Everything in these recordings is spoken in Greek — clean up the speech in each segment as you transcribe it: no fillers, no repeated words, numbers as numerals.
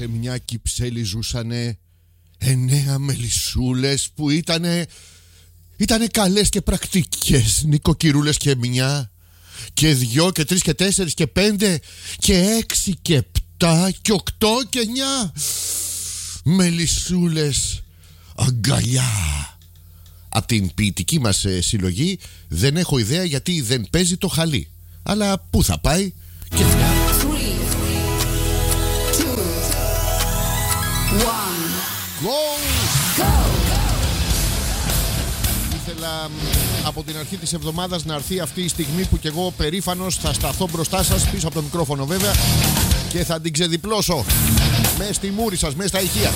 σε μια κυψέλη ζούσανε 9 μελισσούλες που ήτανε καλές και πρακτικές νοικοκυρούλες και 1 και 2 και 3 και 4 και 5 και 6 και 7 και 8 και 9 μελισσούλες αγκαλιά. Από την ποιητική μας συλλογή δεν έχω ιδέα γιατί δεν παίζει το χαλί. Αλλά πού θα πάει και... 3, 2, 1 Go! Ήθελα από την αρχή της εβδομάδας να έρθει αυτή η στιγμή που κι εγώ περήφανος θα σταθώ μπροστά σας, πίσω από το μικρόφωνο βέβαια, και θα την ξεδιπλώσω μες στη μούρη σας, μες στα ηχεία.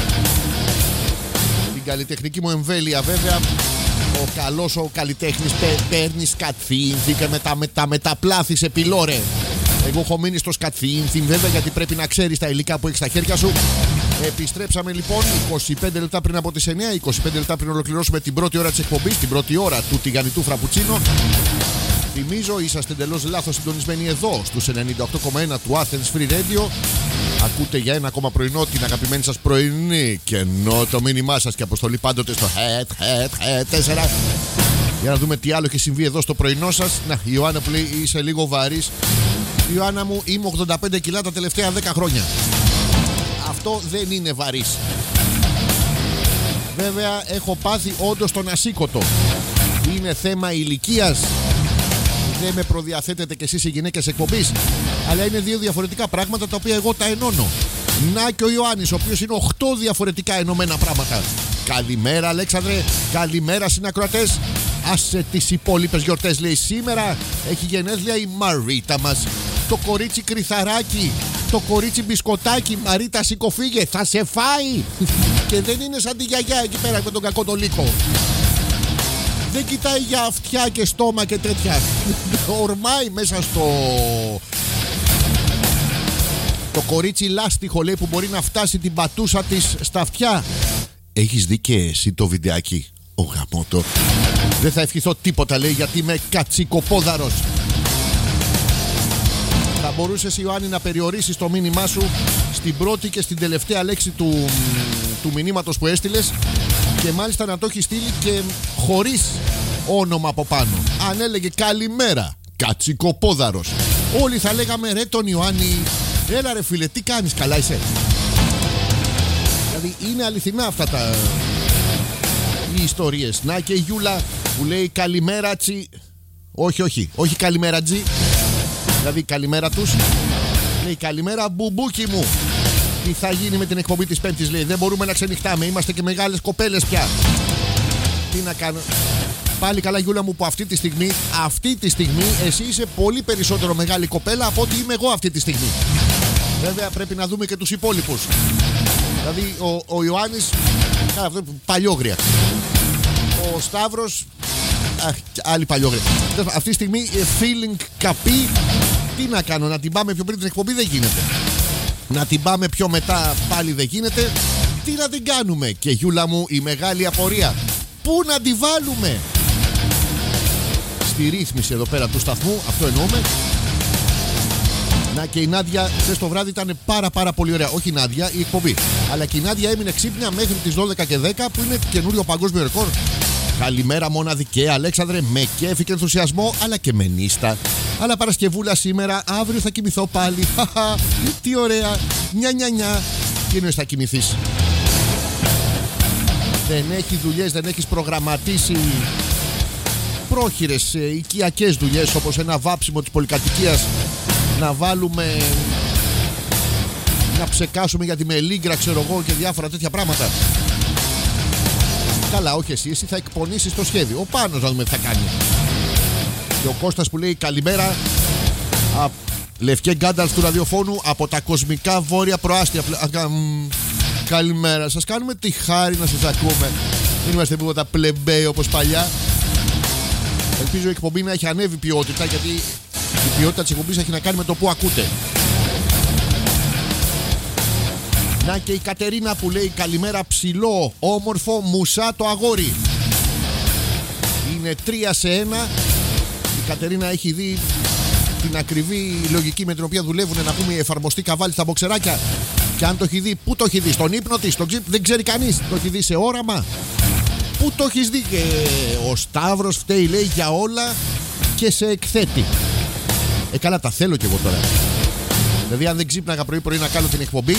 Την καλλιτεχνική μου εμβέλεια βέβαια. Ο καλός ο καλλιτέχνης παίρνει σκατθίνθη και μεταπλάθει σε πυλόρε. Εγώ έχω μείνει στο σκατθίνθη βέβαια, γιατί πρέπει να ξέρεις τα υλικά που έχεις στα χέρια σου. Επιστρέψαμε λοιπόν 25 λεπτά πριν από τις 9, 25 λεπτά πριν ολοκληρώσουμε την πρώτη ώρα της εκπομπής, την πρώτη ώρα του τηγανιτού φραπουτσίνο. Θυμίζω, είσαστε εντελώς λάθος συντονισμένοι εδώ στους 98,1 του Athens Free Radio. Ακούτε για ένα ακόμα πρωινό την αγαπημένη σας πρωινή και ενώ το μήνυμά σας και αποστολή πάντοτε στο head 4. Για να δούμε τι άλλο έχει συμβεί εδώ στο πρωινό σας. Να, η Ιωάννα που λέει είσαι λίγο βαρύς. Η Ιωάννα μου, είμαι 85 κιλά τα τελευταία 10 χρόνια. Αυτό δεν είναι βαρύς. Βέβαια έχω πάθει όντως τον ασήκωτο. Είναι θέμα ηλικίας. Δεν με προδιαθέτετε κι εσείς οι γυναίκες εκπομπής, αλλά είναι 2 διαφορετικά πράγματα τα οποία εγώ τα ενώνω. Να και ο Ιωάννης, ο οποίος είναι 8 διαφορετικά ενωμένα πράγματα. Καλημέρα Αλέξανδρε, καλημέρα συνακροατές. Άσε τις υπόλοιπες γιορτές, λέει. Σήμερα έχει γενέθλια η Μαρίτα μας, το κορίτσι κρυθαράκι, το κορίτσι μπισκοτάκι. Μαρίτα, σηκωφίγε, θα σε φάει. Και δεν είναι σαν τη γιαγιά εκεί πέρα με τον κακό το λύκο. Δεν κοιτάει για αυτιά και στόμα και τέτοια. Ορμάει μέσα στο... Το κορίτσι λάστιχο, λέει, που μπορεί να φτάσει την πατούσα της στα αυτιά. Έχεις δει και εσύ το βιντεάκι? Ο γαμώτο. Δεν θα ευχηθώ τίποτα, λέει, γιατί είμαι κατσικοπόδαρος. Θα μπορούσες, Ιωάννη, να περιορίσεις το μήνυμά σου στην πρώτη και στην τελευταία λέξη του μηνύματος που έστειλες, και μάλιστα να το έχει στείλει και χωρίς όνομα από πάνω. Αν έλεγε καλημέρα κατσικοπόδαρος, όλοι θα λέγαμε ρε τον Ιωάννη, έλα ρε φίλε, τι κάνεις, καλά είσαι? Δηλαδή είναι αληθινά αυτά οι ιστορίες. Να και η Γιούλα που λέει καλημέρα τσι. Όχι καλημέρα τζι. Δηλαδή καλημέρα τους. Λέει καλημέρα μπουμπούκι μου. Τι θα γίνει με την εκπομπή της Πέμπτης, λέει? Δεν μπορούμε να ξενυχτάμε, είμαστε και μεγάλες κοπέλες πια. Τι να κάνω? Πάλι καλά Γιούλα μου που αυτή τη στιγμή εσύ είσαι πολύ περισσότερο μεγάλη κοπέλα από ότι είμαι εγώ αυτή τη στιγμή. Βέβαια πρέπει να δούμε και τους υπόλοιπους. Δηλαδή ο Ιωάννης παλιόγρια, ο Σταύρος άλλη παλιόγρια. Αυτή τη στιγμή feeling καπί. Τι να κάνω, να την πάμε πιο πριν την εκπομπή? Δεν γίνεται. Να την πάμε πιο μετά πάλι δεν γίνεται. Τι να την κάνουμε? Και Γιούλα μου η μεγάλη απορία, πού να τη βάλουμε? Στη ρύθμιση εδώ πέρα του σταθμού, αυτό εννοούμε. Να και η Νάντια χθες το βράδυ ήταν πάρα πολύ ωραία. Όχι η Νάντια, η εκπομπή. Αλλά και η Νάντια έμεινε ξύπνια μέχρι τις 12 και 10 που είναι καινούριο παγκόσμιο ρεκόρ. Καλημέρα μοναδικέ Αλέξανδρε, με κέφι και ενθουσιασμό αλλά και με νύστα. Αλλά Παρασκευούλα σήμερα, αύριο θα κοιμηθώ πάλι. Τι ωραία, νια. Τι εννοείς θα κοιμηθείς? Δεν έχει δουλειές, δεν έχεις προγραμματίσει πρόχειρες οικιακές δουλειές, όπως ένα βάψιμο της πολυκατοικίας, να βάλουμε, να ψεκάσουμε για τη μελίγκρα, ξέρω εγώ, και διάφορα τέτοια πράγματα? Καλά, όχι εσύ θα εκπονήσεις το σχέδιο. Ο Πάνος να δούμε τι θα κάνει. Και ο Κώστας που λέει καλημέρα Λευκέ Γκάνταλφ του ραδιοφώνου από τα κοσμικά βόρεια προάστια. Καλημέρα, σας κάνουμε τη χάρη να σας ακούμε. Δεν είμαστε τίποτα πλεμπέοι όπως παλιά. Ελπίζω η εκπομπή να έχει ανέβει ποιότητα, γιατί η ποιότητα της εκπομπής έχει να κάνει με το που ακούτε. Να και η Κατερίνα που λέει καλημέρα ψηλό, όμορφο, μουσά το αγόρι. Είναι 3-1. Η Κατερίνα έχει δει την ακριβή λογική με την οποία δουλεύουν, να πούμε, οι εφαρμοστοί καβάλι στα μποξεράκια. Και αν το έχει δει, πού το έχει δει? Στον ύπνο της, στον ξύπνο, δεν ξέρει κανείς. Το έχει δει σε όραμα. Πού το έχεις δει? Ο Σταύρος φταίει, λέει, για όλα και σε εκθέτει. Καλά, τα θέλω κι εγώ τώρα. Δηλαδή, αν δεν ξύπναγα πρωί-πρωί να κάνω την εκπομπή,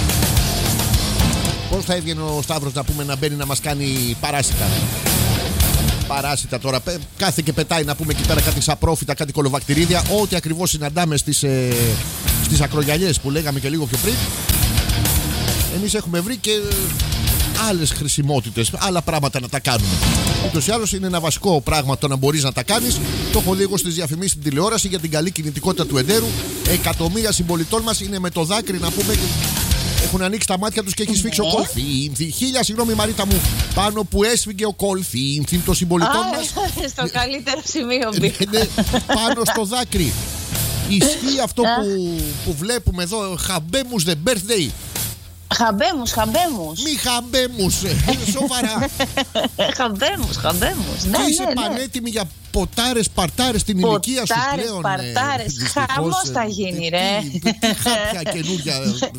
πώς θα έβγαινε ο Σταύρος να πούμε να μπαίνει να μας κάνει παράσιτα? Παράσιτα τώρα. Κάθε και πετάει να πούμε εκεί πέρα κάτι σαπρόφυτα, κάτι κολοβακτηρίδια. Ό,τι ακριβώς συναντάμε στις ακρογιαλιές που λέγαμε και λίγο πιο πριν. Εμείς έχουμε βρει και άλλες χρησιμότητες, άλλα πράγματα να τα κάνουμε. Ούτως ή άλλως είναι ένα βασικό πράγμα το να μπορείς να τα κάνεις. Το έχω λίγο στις διαφημίσεις στην τηλεόραση για την καλή κινητικότητα του εντέρου. Εκατομμύρια συμπολιτών μας είναι με το δάκρυ να πούμε. Έχουν ανοίξει τα μάτια τους και έχει σφίξει ο κολθύμθι. Χίλια συγγνώμη Μαρίτα μου, πάνω που έσφυγε ο κολθύμθι των συμπολιτών μας. Στο καλύτερο σημείο μπήκα. Πάνω στο δάκρυ. Ισχύει αυτό που βλέπουμε εδώ, χαμπέμους the birthday. Χαμπέμους. Μη χαμπέμους, σοβαρά. Χαμπέμους. Και είσαι πανέτοιμη για ποτάρες, παρτάρες στην ηλικία σου πλέον. Παρτάρες, χαμός θα γίνει ρε. Τι χάπια καινούργια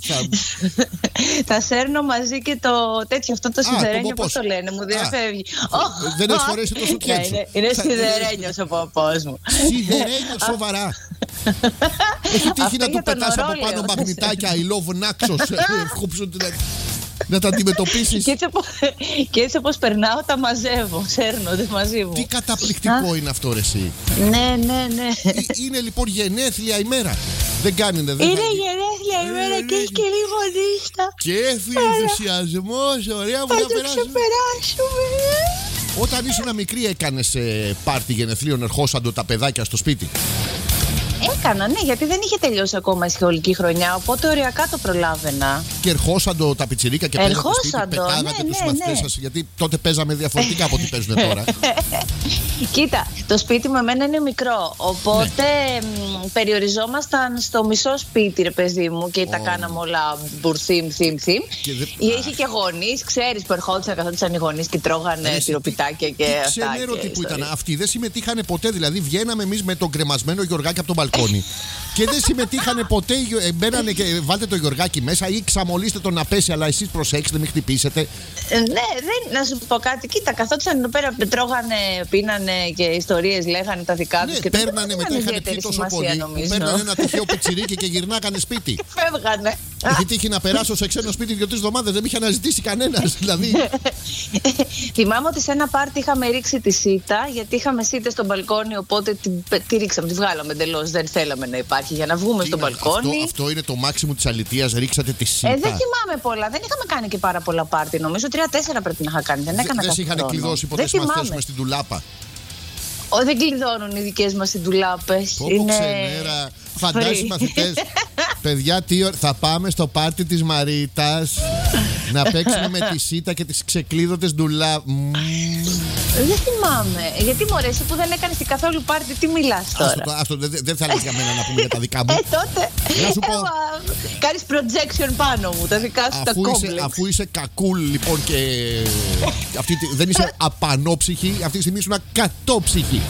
θα σέρνω μαζί και το τέτοιο, αυτό το σιδερένιο, πώς το λένε, μου διαφεύγει. Δεν έχεις φορέσει το σουτιέ σου? Είναι σιδερένιος ο παππούς μου. Σιδερένιο, σοβαρά? Έχει τύχει να του πετάς από πάνω μαγνητάκια I love Naxos να τα αντιμετωπίσεις? Και έτσι όπως περνάω τα μαζεύω, σέρνονται μαζί μου. Τι καταπληκτικό είναι αυτό ρε εσύ. Ναι. Είναι λοιπόν γενέθλια ημέρα. Δεν κάνει, είναι γενέθλια ημέρα και έχει και λίγο νύχτα. Κέφι, ενθουσιασμός, ωραία που να περάσουμε. Όταν ήσουν μικρή έκανες πάρτι γενεθλίων, ερχόσαν τα παιδάκια στο σπίτι? Έκανα, ναι, γιατί δεν είχε τελειώσει ακόμα η σχολική χρονιά, οπότε οριακά το προλάβαινα. Και ερχόσαν τα πιτσιρίκα και παίζατε στο σπίτι, πετάγατε τους μαθητές σας? Γιατί τότε παίζαμε διαφορετικά από ό,τι παίζουν τώρα. Κοίτα, το σπίτι με εμένα είναι μικρό, οπότε περιοριζόμασταν στο μισό σπίτι, ρε παιδί μου, και τα κάναμε όλα μπουρθίμ. Είχε και γονείς, ξέρεις, που ερχόντουσαν, καθόντουσαν οι γονείς και τρώγανε τυροπιτάκια και αυτά. Ξενέρωτη που ήταν. Αυτοί δεν συμμετείχανε ποτέ, δηλαδή βγαίναμε εμείς με τον κρεμασμένο Γιωργάκη από τον μπαλκόνι και δεν συμμετείχανε ποτέ. Μπαίνανε και βάλτε το Γιωργάκη μέσα ή ξαμολύστε τον να πέσει, αλλά εσείς προσέξτε, μην χτυπήσετε. Ναι, να σου πω κάτι. Κοίτα, καθόντουσαν εδώ πέρα, τρώγανε, πίνανε και ιστορίες λέγανε τα δικά τους. Και παίρνανε μετά, είχαν πιει τόσο πολύ. Παίρνανε ένα τυχαίο πιτσιρίκι και γυρνάγανε σπίτι. Φεύγανε. Έχει τύχει να περάσω σε ξένο σπίτι 2-3 εβδομάδες, δεν με είχε αναζητήσει κανένας. Δηλαδή. Θυμάμαι ότι σε ένα πάρτι είχαμε ρίξει τη σίτα, γιατί είχαμε σίτες στο μπαλκόνι, οπότε τη ρίξαμε, τη βγάλαμε εντελώς. Δεν θέλαμε να υπάρχει για να βγούμε στο μπαλκόνι. Αυτό είναι το μάξιμο της αλητείας, ρίξατε τη σίτα. Δεν θυμάμαι πολλά, δεν είχαμε κάνει και πάρα πολλά πάρτι. Νομίζω 3-4 πρέπει να είχα κάνει. Δεν σε είχαν κλειδώσει ποτέ στις μαθητές μες στην ντουλάπα? Δεν κλειδώνουν οι δικές μας οι ντουλάπες. Είναι ξενέρα. Φαντάζεσαι μαθητές. Παιδιά, τι ώρα θα πάμε στο πάρτι της Μαρίτας να παίξουμε με τη σίτα και τις ξεκλείδωτες ντουλάπες. Δεν θυμάμαι. Γιατί μωρέ, εσύ που δεν έκανες καθόλου πάρτι, τι μιλάς τώρα? Δεν θα λες για μένα να πούμε για τα δικά μου. Τότε να σου πω, κάνεις projection πάνω μου, τα δικά σου τα κόμπλεξ. Αφού είσαι κακούλ λοιπόν και δεν είσαι απανόψυχη, αυτή τη στιγμή ήσουν κατόψυχη.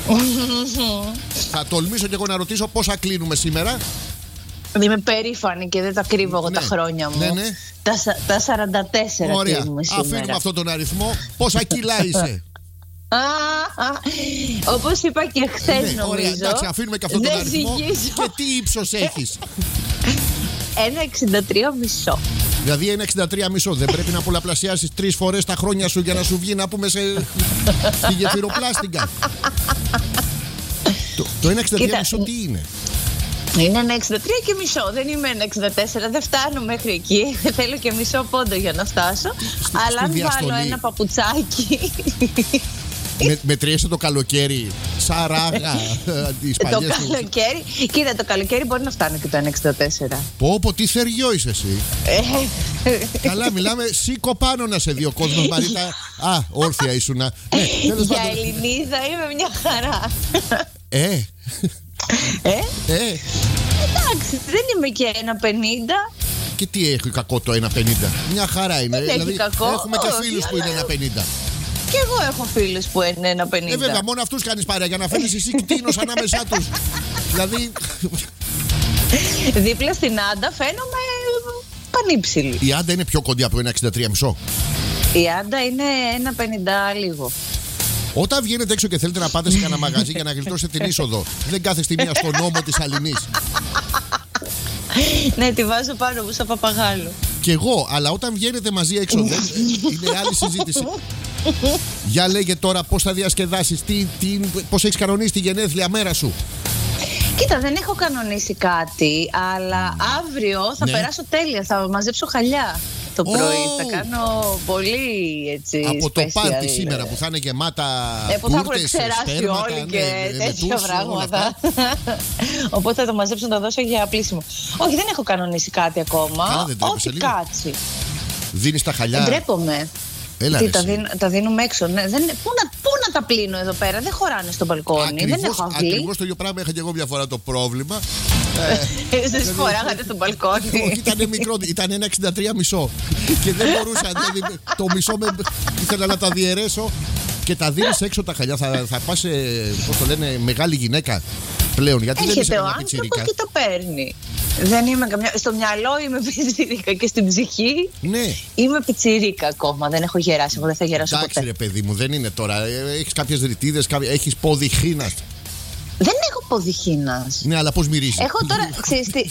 Θα τολμήσω και εγώ να ρωτήσω πόσα κλείνουμε σήμερα. Είμαι περήφανη και δεν τα κρύβω εγώ τα χρόνια μου. Ναι. Τα 44 ωραία. κλείνουμε σήμερα. Αφήνουμε αυτόν τον αριθμό. Πόσα κιλά είσαι? Όπως είπα και χθες, νομίζω. Ωραία, εντάξει, αφήνουμε και αυτόν τον αριθμό. Και τι ύψος έχεις? 1,63,5. Δηλαδή 1,63,5. Δεν πρέπει να πολλαπλασιάσεις 3 φορές τα χρόνια σου για να σου βγει να πούμε στη γεφυροπλάστιγκα? Το 1,63,5 τι είναι? Είναι 1,63,5. Δεν είμαι 1,64. Δεν φτάνω μέχρι εκεί. Θέλω και μισό πόντο για να φτάσω. Αλλά αν βάλω ένα παπουτσάκι. Μετριέσαι το καλοκαίρι σαν ράγα τις παλιές το καλοκαίρι. Κοίτα, το καλοκαίρι μπορεί να φτάνει και το 1,64. Πω, τι θεριό είσαι εσύ. Καλά, μιλάμε. Σήκω πάνω να σε δει ο κόσμος, Μαρίτα. Όρθια ήσουνα. Για Ελληνίδα είμαι μια χαρά. Εντάξει, δεν είμαι και 1,50. Και τι έχει κακό το 1,50? Μια χαρά είναι. Δηλαδή, έχουμε και φίλους που είναι 1,50. Και εγώ έχω φίλους που είναι 1,50. Βέβαια, μόνο αυτούς κάνεις παρέα για να φαίνεις εσύ κτήνος ανάμεσά τους. Δηλαδή. Δίπλα στην Άντα φαίνομαι πανύψηλη. Η Άντα είναι πιο κοντή από 1,63,5. Η Άντα είναι 1,50 λίγο. Όταν βγαίνετε έξω και θέλετε να πάτε σε κανένα μαγαζί για να γλιτώσετε την είσοδο, δεν κάθε στιγμή στον νόμο της Αλληνής. Ναι, τη βάζω πάνω μου σαν παπαγάλο. Κι εγώ, αλλά όταν βγαίνετε μαζί έξω, είναι άλλη συζήτηση. Για λέγε τώρα πώς θα διασκεδάσεις, πώς έχεις κανονίσει τη γενέθλια μέρα σου. Κοίτα, δεν έχω κανονίσει κάτι, αλλά αύριο θα περάσω τέλεια. Θα μαζέψω χαλιά το πρωί. Θα κάνω πολύ έτσι. Από το πάρτι σήμερα που θα είναι γεμάτα που θα έχουν ξεράσει όλοι και τέτοια πράγματα. Οπότε θα το μαζέψω να το δώσω για πλήσιμο. Όχι, δεν έχω κανονίσει κάτι ακόμα. Ό,τι κάτσει. Δίνεις τα χαλιά. Ντρέπομαι. Τα δίνουμε έξω. Ναι. Πού να τα πλύνω εδώ πέρα, δεν χωράνε στο μπαλκόνι. Δεν έχω αυλή. Ακριβώς το ίδιο πράγμα είχα και εγώ μια φορά το πρόβλημα. Δεν χωράγατε στο μπαλκόνι. Όχι, ήταν μικρό, ήταν 1,63,5 και δεν μπορούσα. Το μισό ήθελα να τα διαιρέσω. Και τα δίνεις έξω τα χαλιά. Θα πας, πώς το λένε, μεγάλη γυναίκα πλέον. Γιατί δεν είσαι καμιά πιτσιρίκα. Και το παίρνει. Δεν είμαι καμιά. Στο μυαλό είμαι πιτσιρίκα και στην ψυχή είμαι πιτσιρίκα ακόμα. Δεν έχω γεράσει. Εγώ δεν θα γεράσω ποτέ. Εντάξει, ρε παιδί μου, δεν είναι τώρα. Έχεις κάποιες ρητίδες, έχεις πόδι χήνας. Δεν έχω πόδι χήνας. Ναι, αλλά πώς μυρίζει. Έχω τώρα. Ξέρεις τι.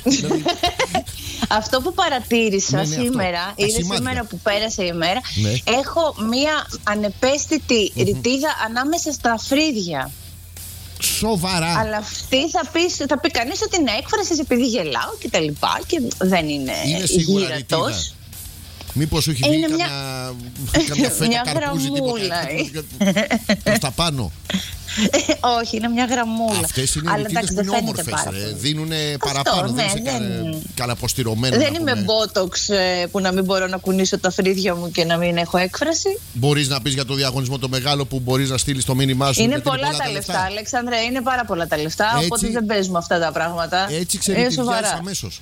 Αυτό που παρατήρησα σήμερα, είναι σήμερα που πέρασε η μέρα, έχω μία ανεπαίσθητη ρητίδα ανάμεσα στα φρύδια. Σοβαρά. Αλλά αυτή θα πει κανείς ότι είναι έκφραση επειδή γελάω και τα λοιπά και δεν είναι γύρατος. Μήπως σου έχει βγει καμιά φέτα καρπούζι τίποτα προς τα πάνω. Όχι, είναι μια γραμμούλα. Αυτές είναι οι ρητίδες που είναι όμορφες. Δίνουν παραπάνω, δεν είσαι καλαποστηρωμένο. Δεν είμαι μπότοξ που να μην μπορώ να κουνήσω τα φρύδια μου και να μην έχω έκφραση. Μπορείς να πεις για το διαγωνισμό το μεγάλο που μπορείς να στείλεις το μήνυμά σου. Είναι πολλά τα λεφτά, Αλέξανδρε, είναι πάρα πολλά τα λεφτά. Οπότε δεν παίζουμε αυτά τα πράγματα. Έτσι ξεριτιδιάζεις αμέσως.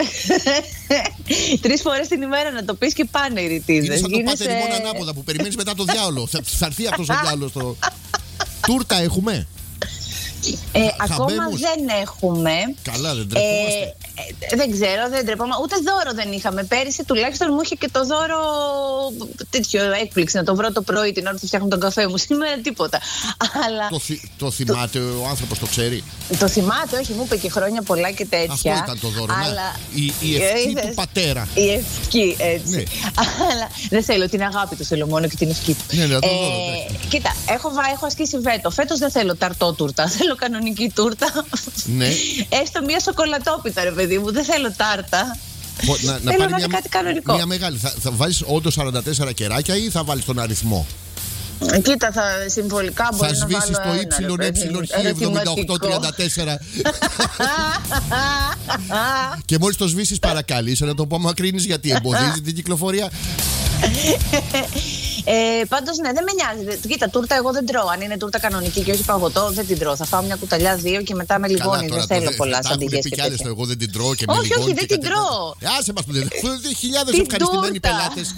3 φορές την ημέρα να το πεις και πάνε οι ρητίδες. Είναι σαν το πάτερ μόνο ανάποδα που περιμένεις μετά το διάολο. Θα έρθει αυτός ο διάολος. Τούρτα έχουμε. Ακόμα δεν έχουμε. Καλά, δεν τρεπόμαστε. Δεν ξέρω, δεν τρεπόμαστε. Ούτε δώρο δεν είχαμε. Πέρυσι τουλάχιστον μου είχε και το δώρο τέτοιο έκπληξη να το βρω το πρωί την ώρα που φτιάχνω τον καφέ μου. Σήμερα τίποτα. Αλλά... Το θυμάται ο άνθρωπος, το ξέρει. Το θυμάται, όχι, μου είπε και χρόνια πολλά και τέτοια. Αυτό ήταν το δώρο. Αλλά... Η ευχή του πατέρα. Η ευχή, έτσι. Ναι. Αλλά δεν θέλω την αγάπη του, θέλω μόνο και την ευχή του. Ναι, κοίτα, έχω ασκήσει βέτο. Φέτος δεν θέλω ταρτό τούρτα. Θέλω κανονική τούρτα. Ναι. Έστω μια σοκολατόπιτα, ρε παιδί μου. Δεν θέλω τάρτα. Να θέλω να κάτι κανονικό. Μια μεγάλη. Θα βάλεις όντως 44 κεράκια ή θα βάλεις τον αριθμό? Κοίτα, συμβολικά μπορεί να βάλω. Θα σβήσεις το YYH7834 και μόλις το σβήσεις παρακαλείς να το απομακρύνεις γιατί εμποδίζει την κυκλοφορία. Πάντως ναι, δεν με νοιάζει. Κοίτα, τούρτα εγώ δεν τρώω. Αν είναι τούρτα κανονική και όχι παγωτό, δεν την τρώω. Θα φάω μια κουταλιά 2 και μετά με λιγόνι. Δεν θέλω πολλά σαντιγιές και τέτοια. Εγώ δεν την τρώω και με λιγόνι. Όχι, δεν την τρώω. Άσε μας που δεν τρώω. Χιλιάδες ευχαριστημένοι πελάτες.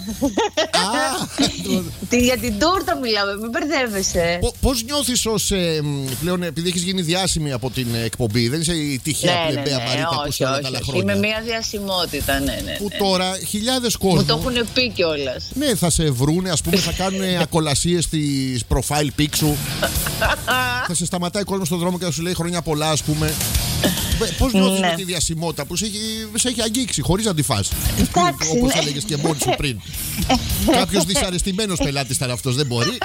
Για την τούρτα μιλάμε, μην μπερδεύεσαι. Πώς νιώθεις ως πλέον, επειδή έχεις γίνει διάσημη από την εκπομπή, δεν είσαι η τυχαία πλεμπαία Μαρίτα που σε όλα τα άλλα χρόνια? Είμαι μια διασημότητα, ναι. Που τώρα χιλιάδες κόσμοι. Μου το έχουν πει κιόλας. Ναι, θα σε βρούνε, ας πούμε, θα κάνουν ακολασίες στις profile pic σου. Θα σε σταματάει ο κόσμος στον δρόμο και θα σου λέει χρόνια πολλά, ας πούμε. Πώς νιώθεις με τη διασημότητα που σε έχει αγγίξει χωρίς να τη φας? Όπως έλεγες και μόνη σου πριν. Κάποιος δυσαρεστημένος πελάτης ήταν αυτός, δεν μπορεί.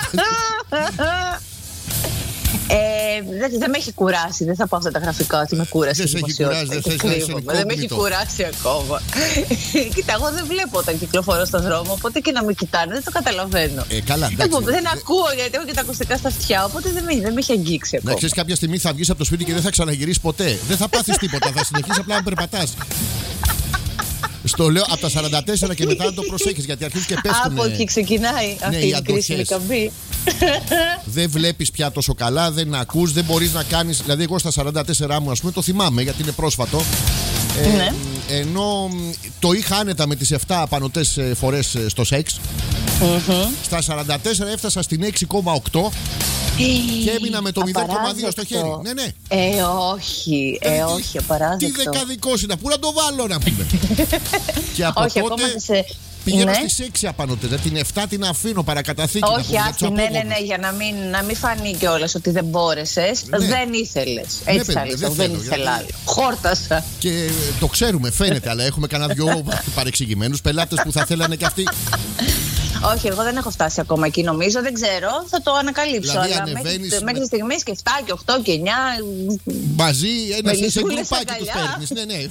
Δεν με έχει κουράσει, δεν θα πω αυτά τα γραφικά ότι με κούρασε. Δεν έχει κουράσει, δεν με έχει κουράσει ακόμα. Κοίτα, εγώ δεν βλέπω όταν κυκλοφορώ στον δρόμο, οπότε και να με κοιτάνε δεν το καταλαβαίνω. Καλά, δεν ακούω γιατί έχω και τα ακουστικά στα αυτιά, οπότε δεν με έχει αγγίξει ακόμα. Να ξέρεις, κάποια στιγμή θα βγεις από το σπίτι και δεν θα ξαναγυρίσεις ποτέ. Δεν θα πάθεις τίποτα, θα συνεχίσεις απλά να περπατάς. Στο λέω από τα 44 και μετά να το προσέχεις γιατί αρχίζεις και πέφτουν. Από εκεί ξεκινάει αυτή η κρίσιμη καμπή. Δεν βλέπεις πια τόσο καλά, δεν ακούς, δεν μπορείς να κάνεις. Δηλαδή, εγώ στα 44 μου, ας πούμε, το θυμάμαι γιατί είναι πρόσφατο. Ναι. Ενώ το είχα άνετα με τις 7 απανωτές φορές στο σεξ. Στα 44 έφτασα στην 6,8 Και έμεινα με το 0,2 στο χέρι. Ναι, ναι. Όχι, όχι, απαράδεκτο. Τι δεκαδικός είναι, πού να το βάλω να πούμε. Και από όχι, τότε πηγαίνω στις 6 απάνω. Την 7 την αφήνω παρακαταθήκη. Όχι, ναι, για να μην φανεί κιόλας ότι δεν μπόρεσες. Ναι. Δεν ήθελες. Έτσι θα λες, δεν ήθελα άλλο. Χόρτασα. Και το ξέρουμε, φαίνεται, αλλά έχουμε κανένα δυο παρεξηγημένους πελάτες που θα θέλανε κι αυτοί. Όχι, εγώ δεν έχω φτάσει ακόμα εκεί, νομίζω. Δεν ξέρω, θα το ανακαλύψω. Δηλαδή, αλλά μέχρι στιγμής και 7 και 8 και 9. Μαζί, σε γκρουπάκι τους παίρνεις. Ναι, ναι.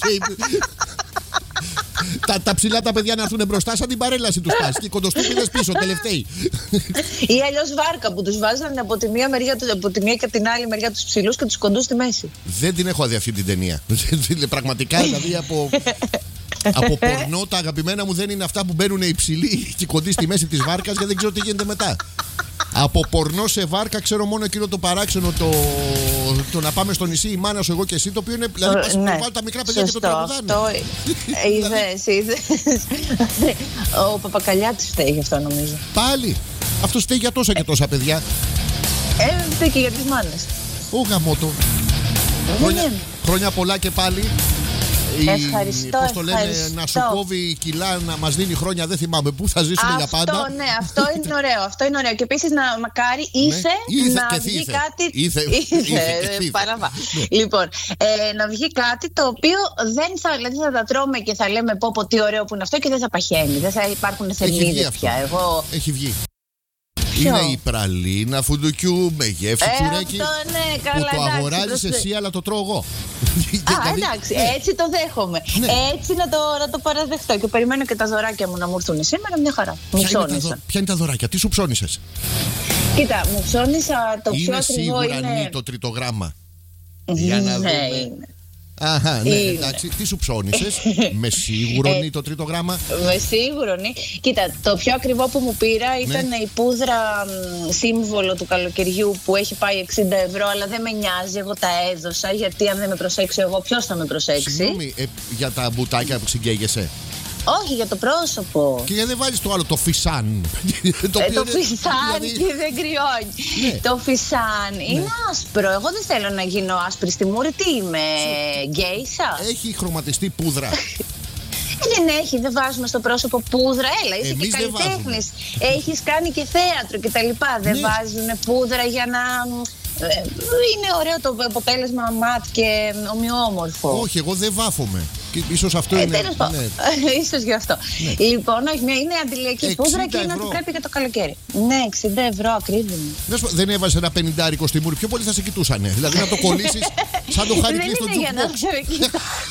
Τα ψηλά τα παιδιά να έρθουν μπροστά, σαν την παρέλαση τους πας. Και οι κοντοστούπιδες πίσω, τελευταίοι. Ή αλλιώς βάρκα που τους βάζανε από τη μία μεριά και από την άλλη μεριά τους ψηλούς και τους κοντούς στη μέση. Δεν την έχω δει αυτή την ταινία. Πραγματικά, δηλαδή από πορνό τα αγαπημένα μου δεν είναι αυτά που μπαίνουν οι ψηλοί και κοντοί στη μέση της βάρκας, γιατί δεν ξέρω τι γίνεται μετά. Από πορνό σε βάρκα ξέρω μόνο εκείνο το παράξενο, το να πάμε στο νησί η μάνα σου, εγώ και εσύ, το οποίο είναι. Δηλαδή πας να βάλουν τα μικρά παιδιά και το τραγουδάνε. Είδες. Ο Παπακαλιάτης φταίει γι' αυτό, νομίζω. Πάλι. Αυτό φταίει για τόσα και τόσα παιδιά. Φταίει και για τις μάνες. Ω γαμώτο. Χρόνια πολλά και πάλι. Ευχαριστώ. Πώς το λένε, να σου κόβει κιλά, να μας δίνει χρόνια, δεν θυμάμαι πού θα ζήσουμε για πάντα. Ναι, αυτό είναι ωραίο. Αυτό είναι ωραίο. Και επίσης να μακάρι να βγει κάτι. Παραβά. Λοιπόν, να βγει κάτι το οποίο δεν θα τα τρώμε και θα λέμε πω τι ωραίο που είναι αυτό και δεν θα παχαίνει. Δεν θα υπάρχουν θερμίδες πια. Έχει βγει. Είναι η πραλίνα φουντουκιού με γεύση τσουρέκι. Αυτό, ναι, καλά, που το αγοράζεις εσύ, αλλά το τρώω εγώ. Εντάξει, έτσι το δέχομαι. Ναι. Έτσι να το παραδεχτώ. Και περιμένω και τα δωράκια μου να μου έρθουν σήμερα, μια χαρά. Ποια είναι τα δωράκια, τι σου ψώνισες? Κοίτα, μου ψώνισα το πιο ακριβό. Είναι σίγουρα το τρίτο γράμμα. Για να δούμε. Είναι. Αχα, ναι, εντάξει. Τι σου ψώνισες? Με σίγουρον το τρίτο γράμμα. Με σίγουρον. Κοίτα, το πιο ακριβό που μου πήρα ήταν η πούδρα σύμβολο του καλοκαιριού που έχει πάει 60 ευρώ, αλλά δεν με νοιάζει, εγώ τα έδωσα, γιατί αν δεν με προσέξει εγώ, ποιος θα με προσέξει? Συγγνώμη, για τα μπουτάκια που συγκαίγεσαι. Όχι, για το πρόσωπο. Και γιατί δεν βάλεις το άλλο, το φισάν? Το φισάν και δεν κρυώνει. Ναι. Το φισάν είναι άσπρο. Εγώ δεν θέλω να γίνω άσπρη στη μούρη. Τι είμαι, γκέισα? Έχει χρωματιστεί πούδρα. Δεν έχει, δεν βάζουμε στο πρόσωπο πούδρα. Έλα, είσαι και καλλιτέχνης. Έχεις κάνει και θέατρο κτλ. Δεν βάζουν πούδρα για να. Είναι ωραίο το αποτέλεσμα ματ και ομοιόμορφο. Όχι, εγώ δεν βάφομαι. Ίσως αυτό είναι. Ίσως γι' αυτό. Ναι. Λοιπόν, είναι αντιλιακή πούδρα και είναι ότι πρέπει για το καλοκαίρι. Ναι, 60 ευρώ ακρίβεια. Δεν έβαζε ένα 50 στη μούρη, πιο πολύ θα σε κοιτούσανε. Δηλαδή να το κολλήσεις σαν το Χάρη Κλίν στο jukebox.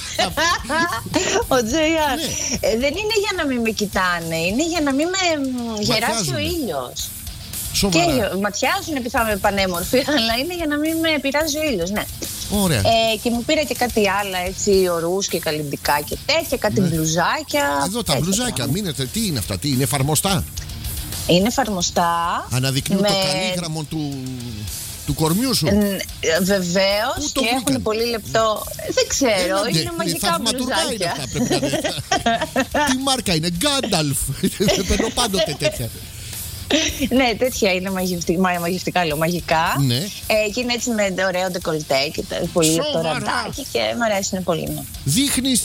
Ο Τζέιαρ. Δεν είναι για να μην με κοιτάνε, είναι για να μην με γεράσει ο ήλιος. Σοβαρά. Και ματιάζουν επειδή θα είμαι πανέμορφη, αλλά είναι για να μην με πειράζει ο ήλιος, ναι. Ωραία. Και μου πήρα και κάτι άλλα, έτσι, ορούς και καλλιντικά και τέτοια, κάτι μπλουζάκια. Εδώ τα μπλουζάκια, μείνετε, τι είναι αυτά, είναι εφαρμοστά? Είναι εφαρμοστά. Αναδεικνύουν το καλύγραμμο του κορμιού σου. Βεβαίως, και έχουν πολύ λεπτό. Δεν ξέρω, είναι μαγικά μπλουζάκια. Τι μάρκα είναι? Γκάνταλφ. Παίρνω πάντοτε τέτοια. Ναι, τέτοια είναι μαγευτικά, λέω, μαγικά. Ναι. Και είναι έτσι με ωραίο ντεκολτέ και πολύ λεπτό ραντάκι και μου αρέσουν πολύ. Ναι. Δείχνεις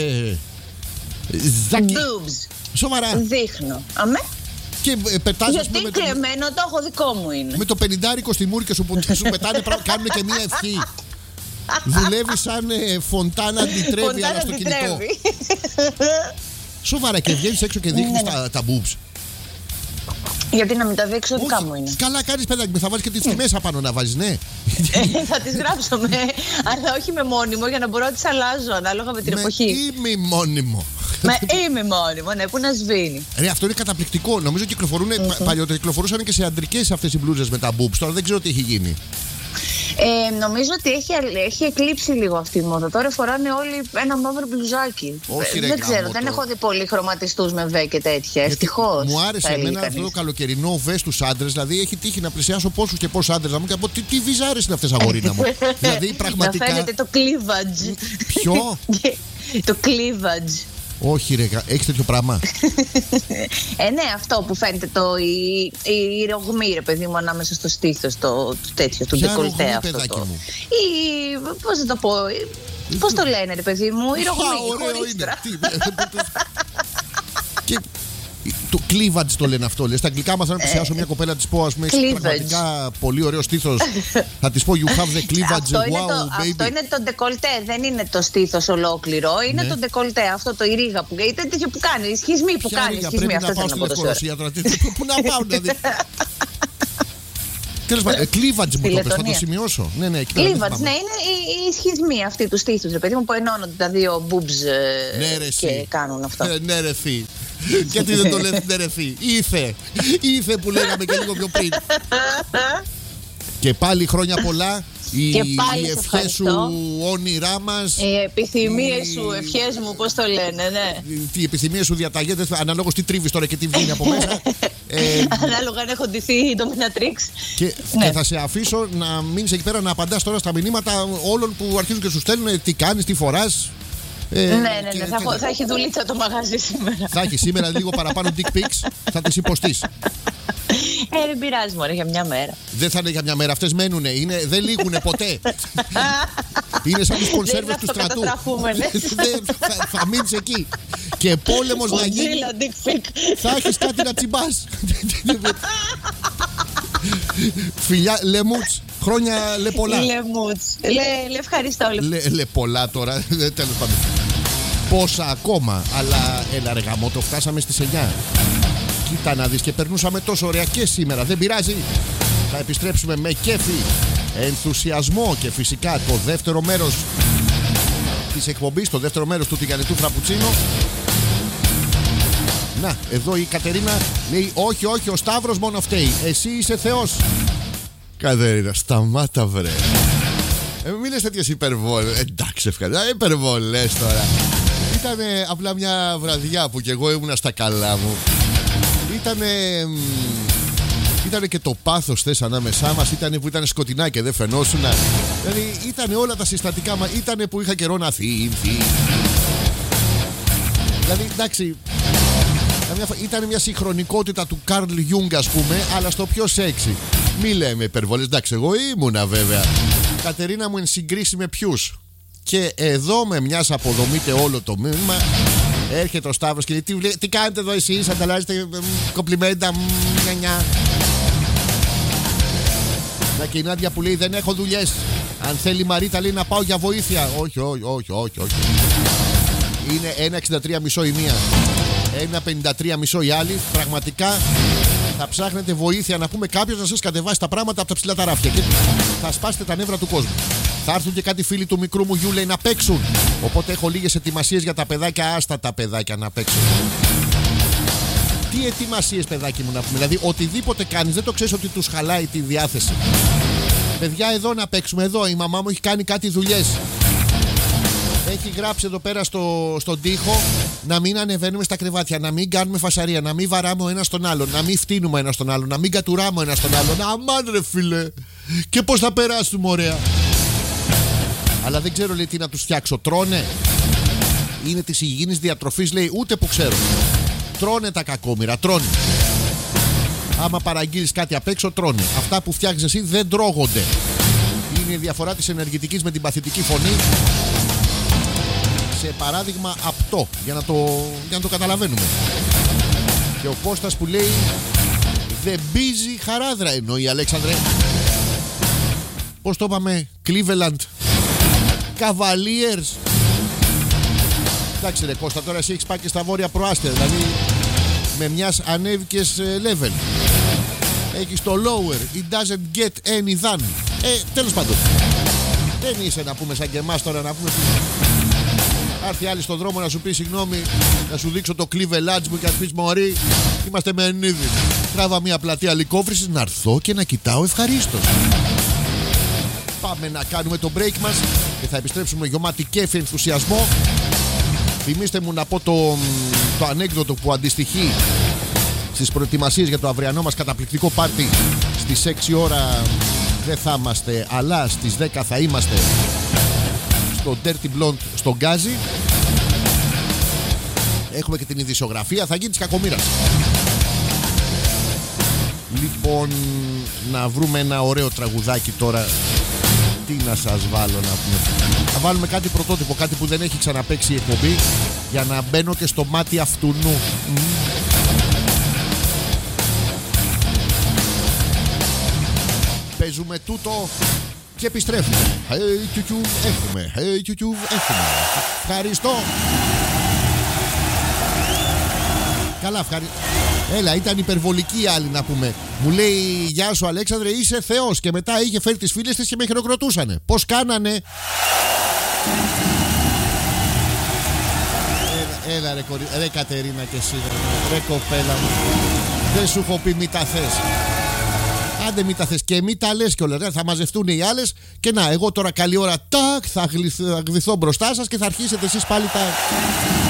ζάκι. Boobs. Σοβαρά. Δείχνω. Αμέ. Και πετάς, γιατί κλεμμένο, το έχω δικό μου είναι. Με το 50 στη μούρη και σου πετάνε, κάνουν και μία ευχή. Δουλεύει σαν φοντάνα αντιτρέβει, αλλά στο κινητό. Σοβαρά, και βγαίνεις έξω και δείχνεις τα boobs. Γιατί να μην τα δείξω, δικά μου είναι. Καλά κάνεις, παιδάκι μου, θα βάλεις και τις τιμές απάνω να βάζεις, ναι. Θα τις γράψω, αλλά όχι με μόνιμο, για να μπορώ να τις αλλάζω ανάλογα με την εποχή. Με ημιμόνιμο. Με ημιμόνιμο, ναι, που να σβήνει. Ρε, αυτό είναι καταπληκτικό. Νομίζω παλιότερα κυκλοφορούσαν και σε αντρικές αυτές οι μπλούζες με τα boobs. Τώρα δεν ξέρω τι έχει γίνει. Νομίζω ότι έχει εκλείψει λίγο αυτή η μόδα. Τώρα φοράνε όλοι ένα μαύρο μπλουζάκι. Όχι, δεν ξέρω, δεν έχω δει πολύ χρωματιστούς με βέ και τέτοια. Ευτυχώς. Μου άρεσε εμένα αυτό το καλοκαιρινό βέ στους άντρες. Δηλαδή έχει τύχει να πλησιάσω πόσους και πόσους άντρες να μου και πω τι βυζάρες είναι αυτές, αγορίνα μου. Δηλαδή πραγματικά. Να φαίνεται το cleavage. Ποιο? Το cleavage. Όχι ρε, έχεις τέτοιο πράγμα? Ναι, αυτό που φαίνεται η ρογμή, ρε παιδί μου, ανάμεσα στο στήθος, το τέτοιο, του ντεκολτέ αυτό. Παιδάκι μου. Πώς θα το πω, πώς το λένε ρε παιδί μου, η ρογμή, η χωρίστρα. Και το cleavage το λένε αυτό. Λες, στα αγγλικά μάθα να πλησιάσω μια κοπέλα, της πω, ας πούμε, έχει πραγματικά πολύ ωραίο στήθος. Θα της πω, you have the cleavage, wow, baby. Αυτό είναι το ντεκολτέ, δεν είναι το στήθος ολόκληρο. Είναι το ντεκολτέ, αυτό το η ρίγα που είναι τέτοιο που κάνει, η σχισμή που κάνει. Πρέπει να πάω στη Λευκορωσία τώρα. Πού να πάω, δηλαδή. Τέλος πάντων, cleavage μου το πες, θα το σημειώσω. Ναι, cleavage, ναι, είναι η σχισμή αυτή του στήθους, ρε παιδί μου, που ενώνονται τα δύο boobs και κάνουν αυτό. Ναι, ρε φύ. Γιατί δεν το λες ναι, ρε φύ. Ήθε που λέγαμε και λίγο πιο πριν. Και πάλι χρόνια πολλά. Οι ευχές σου, όνειρά μας. Οι επιθυμίες σου, ευχές μου, πώς το λένε, ναι. Οι επιθυμίες σου, διαταγές, αναλόγως τι τρίβεις τώρα και τι βγαίνει από μέσα. Ανάλογα αν έχω ντυθεί η Dominatrix. Και θα σε αφήσω να μείνεις εκεί πέρα να απαντάς τώρα στα μηνύματα όλων που αρχίζουν και σου στέλνουν τι κάνεις, τι φοράς. Ναι, θα έχει δουλίτσα το μαγαζί σήμερα. Θα έχει σήμερα λίγο παραπάνω dick pics, θα τις υποστείς. Δεν πειράζει μωρέ, για μια μέρα. Δεν θα είναι για μια μέρα, αυτές μένουνε, δεν λήγουνε ποτέ. Είναι σαν τις κονσέρβες του στρατού. Θα μείνεις εκεί. Και πόλεμος να γίνει, θα έχεις κάτι να τσιμπάς. Φιλιά, λεμούτς. Χρόνια λεπολά. Λεμούτς. Ευχαριστώ. Λεπολά τώρα, τέλος πάντων. Πόσα ακόμα, αλλά έλα ρε γαμώτο, φτάσαμε στις 9. Κοίτα να δεις, και περνούσαμε τόσο ωραία και σήμερα. Δεν πειράζει, θα επιστρέψουμε με κέφι, ενθουσιασμό και φυσικά το δεύτερο μέρος της εκπομπής, το δεύτερο μέρος του τηγανιτού φραπουτσίνο. Να, εδώ η Κατερίνα λέει όχι, ο Σταύρος μόνο φταίει, εσύ είσαι Θεός. Κατερίνα, σταμάτα βρε. Μην λες τέτοιες υπερβόλες. Εντάξει, ευχαριστώ. Υπερβόλες τώρα. Ήταν απλά μια βραδιά που κι εγώ ήμουνα στα καλά μου. Ήτανε και το πάθος θες ανάμεσά μας. Ήτανε που ήταν σκοτεινά και δεν φαινόσουνα. Δηλαδή ήτανε όλα τα συστατικά μας. Ήτανε που είχα καιρό να θύμθει. Δηλαδή εντάξει, ήταν μια συγχρονικότητα του Καρλ Γιούγκ, ας πούμε, αλλά στο πιο σεξι. Μη λέμε υπερβολές. Εντάξει, εγώ ήμουνα βέβαια. Κατερίνα μου, εν συγκρίση με ποιους. Και εδώ με μιας αποδομείται όλο το μήνυμα. Έρχεται ο Σταύρος και λέει τι κάνετε εδώ εσείς, ανταλλάζετε κομπλιμέντα. Να, και η Νάντια που λέει δεν έχω δουλειές. Αν θέλει η Μαρίτα λέει να πάω για βοήθεια. Όχι. Είναι 1,63 η μία, 1,53 η άλλη. Πραγματικά θα ψάχνετε βοήθεια, να πούμε κάποιος να σας κατεβάσει τα πράγματα από τα ψηλά τα ράφια και θα σπάσετε τα νεύρα του κόσμου. Θα έρθουν και κάτι φίλοι του μικρού μου γιου, λέει, να παίξουν. Οπότε έχω λίγες ετοιμασίες για τα παιδάκια. Άστα τα παιδάκια να παίξουν. Τι ετοιμασίες, παιδάκι μου, να πούμε? Δηλαδή οτιδήποτε κάνεις δεν το ξέρεις ότι τους χαλάει τη διάθεση. Παιδιά, εδώ να παίξουμε, εδώ η μαμά μου έχει κάνει κάτι δουλειές. Έχει γράψει εδώ πέρα στον τοίχο να μην ανεβαίνουμε στα κρεβάτια, να μην κάνουμε φασαρία, να μην βαράμε ο ένας τον άλλον, να μην φτύνουμε ένας τον άλλον, να μην κατουράμε ο ένας τον άλλον. Αμάν ρε φίλε, και πώς θα περάσουμε ωραία. Αλλά δεν ξέρω, λέει, τι να τους φτιάξω. Τρώνε. Είναι της υγιεινής διατροφής, λέει, ούτε που ξέρω. Τρώνε τα κακόμοιρα, τρώνε. Άμα παραγγείλεις κάτι απ' έξω, τρώνε. Αυτά που φτιάχνεις εσύ δεν τρώγονται. Είναι η διαφορά της ενεργητικής με την παθητική φωνή. Σε παράδειγμα απτό, για να το καταλαβαίνουμε. Και ο Κώστας που λέει δεν μπίζει χαράδρα, εννοεί, Αλέξανδρε. Πώς το είπαμε? Cleveland Cavaliers. Εντάξει ρε Κώστα, τώρα εσύ έχεις πάει και στα βόρεια προάστια, δηλαδή με μιας ανέβηκες level. Έχεις το lower, it doesn't get any than. Τέλος πάντων, δεν είσαι να πούμε σαν και εμάς τώρα να πούμε. Άρθει άλλη στον δρόμο να σου πει συγγνώμη, να σου δείξω το Cleveland μου και να πεις μωρί, είμαστε με ενίδι. Τράβα μια πλατεία λικόβρησης να έρθω και να κοιτάω ευχαρίστως. Πάμε να κάνουμε το break μας και θα επιστρέψουμε γεμάτη κέφι, ενθουσιασμό. Θυμήστε μου να πω το ανέκδοτο που αντιστοιχεί στις προετοιμασίες για το αυριανό μας καταπληκτικό πάρτι. Στις 6 ώρα δεν θα είμαστε, αλλά στις 10 θα είμαστε στο Dirty Blonde στο Γκάζι. Έχουμε και την ειδησιογραφία. Θα γίνει της κακομοίρας. Λοιπόν, να βρούμε ένα ωραίο τραγουδάκι τώρα. Τι να σας βάλω να πούμε. Θα βάλουμε κάτι πρωτότυπο, κάτι που δεν έχει ξαναπαίξει η εκπομπή, για να μπαίνω και στο μάτι αυτουνού. Παίζουμε τούτο και επιστρέφουμε. Έχουμε. Ευχαριστώ. Καλά, ευχαριστώ. Έλα, ήταν υπερβολική η άλλη να πούμε. Μου λέει, γεια σου Αλέξανδρε, είσαι θεός. Και μετά είχε φέρει τις φίλες της και με χειροκροτούσανε. Πώς κάνανε? Έλα ρε Κατερίνα και εσύ. Ρε κοπέλα μου. Δεν σου έχω πει μη τα θες. Άντε μη τα θες και μη τα λες κιόλας. Θα μαζευτούν οι άλλες. Και να, εγώ τώρα καλή ώρα τάκ, θα γδυθώ μπροστά σας και θα αρχίσετε εσείς πάλι τα...